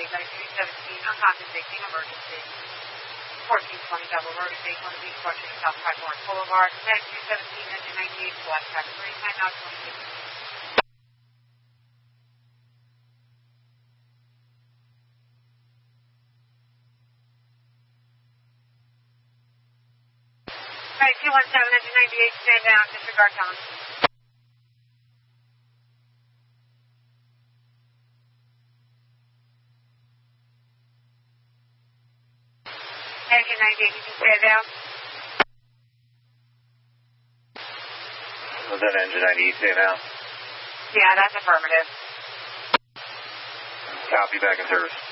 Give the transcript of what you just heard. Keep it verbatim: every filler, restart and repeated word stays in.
ninety-three seventeen, uncompensating emergency. fourteen twenty double road at eight one B, approaching South Pipeline Boulevard. ninety-three seventeen, engine ninety-eight, black track three, nine out twenty-six. Alright, two one seven, engine ninety-eight, stand down, disregard tone. Engine ninety-eight, you can stand down. Was that engine ninety-eight stand down? Yeah, that's affirmative. Copy, back in service.